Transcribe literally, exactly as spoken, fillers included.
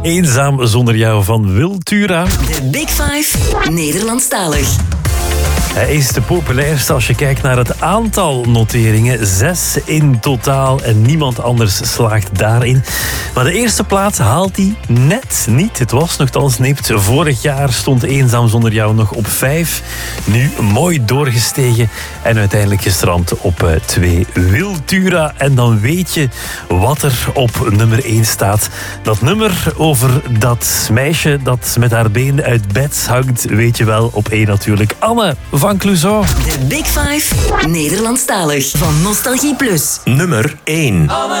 Eenzaam zonder jou van Wiltura. De Big Five, Nederlandstalig. Hij is de populairste als je kijkt naar het aantal noteringen. Zes in totaal en niemand anders slaagt daarin. Maar de eerste plaats haalt hij net niet. Het was nogthans nipt. Vorig jaar stond Eenzaam zonder jou nog op vijf. Nu mooi doorgestegen en uiteindelijk gestrand op uh, twee. Wiltura. En dan weet je wat er op nummer één staat. Dat nummer over dat meisje dat met haar been uit bed hangt, weet je wel, op één natuurlijk. Anne van Clouseau. De Big Five, Nederlandstalig. Van Nostalgie Plus. Nummer één.